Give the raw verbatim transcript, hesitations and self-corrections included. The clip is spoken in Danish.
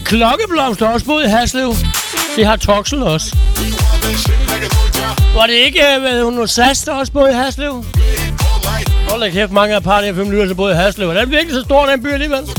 Klokkeblomster også boet i Haslev. Det har Toxel også. Var det ikke, hvad hun var Sass, der også boede i Haslev? Hold da kæft, mange af parten af fem lytter, der boede i Haslev. Den er virkelig så stor, den by alligevel.